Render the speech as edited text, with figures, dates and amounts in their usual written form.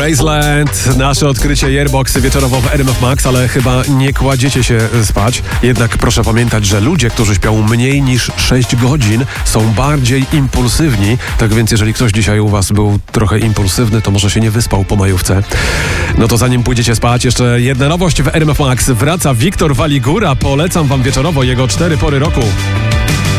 Graceland, nasze odkrycie Yearbox wieczorowo w RMF Max, ale chyba nie kładziecie się spać. Jednak proszę pamiętać, że ludzie, którzy śpią mniej niż 6 godzin, są bardziej impulsywni. Tak więc jeżeli ktoś dzisiaj u was był trochę impulsywny, to może się nie wyspał po majówce. No to zanim pójdziecie spać, jeszcze jedna nowość w RMF Max. Wraca Wiktor Waligura. Polecam wam wieczorowo jego 4 pory roku.